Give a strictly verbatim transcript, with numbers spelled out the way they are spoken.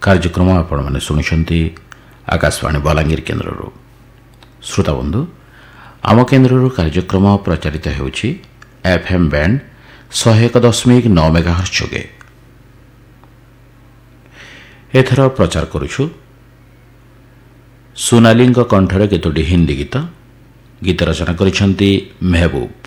କାର୍ଯ୍ୟକ୍ରମ ଆପଣମାନେ ଶୁଣୁଛନ୍ତି ଆକାଶବାଣୀ ବଲାଙ୍ଗୀର କେନ୍ଦ୍ରରୁ। ଶ୍ରୋତାବନ୍ଧୁ, ଆମ କେନ୍ଦ୍ରରୁ କାର୍ଯ୍ୟକ୍ରମ ପ୍ରଚାରିତ ହେଉଛି ଏଫ୍ଏମ୍ ବ୍ୟାଣ୍ଡ ଶହେ ଏକ ଦଶମିକ ନଅ ମେଗାହର୍ଟ୍ଜ ଯୋଗେ। ଏଥର ପ୍ରଚାର କରୁଛୁ ସୁନାଲିଙ୍କ କଣ୍ଠରେ କେତୋଟି ହିନ୍ଦୀ ଗୀତ। ଗୀତ ରଚନା କରିଛନ୍ତି ମେହବୁବ।